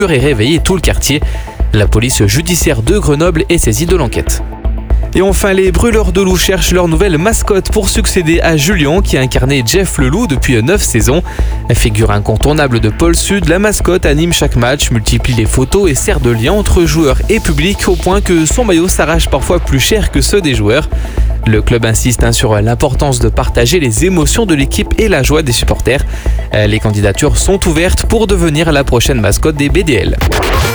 et réveiller tout le quartier. La police judiciaire de Grenoble est saisie de l'enquête. Et enfin, les brûleurs de loups cherchent leur nouvelle mascotte pour succéder à Julien qui a incarné Jeff le loup depuis 9 saisons. Figure incontournable de Pôle Sud, la mascotte anime chaque match, multiplie les photos et sert de lien entre joueurs et public au point que son maillot s'arrache parfois plus cher que ceux des joueurs. Le club insiste sur l'importance de partager les émotions de l'équipe et la joie des supporters. Les candidatures sont ouvertes pour devenir la prochaine mascotte des BDL.